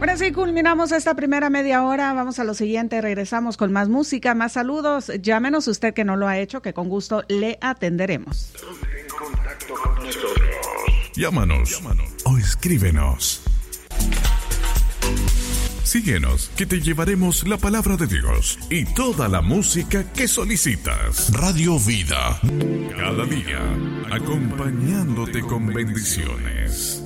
Ahora sí, culminamos esta primera media hora. Vamos a lo siguiente. Regresamos con más música, más saludos. Llámenos usted que no lo ha hecho, que con gusto le atenderemos. En contacto con nosotros. Llámanos o escríbenos. Síguenos, que te llevaremos la palabra de Dios y toda la música que solicitas. Radio Vida, cada día, acompañándote con bendiciones.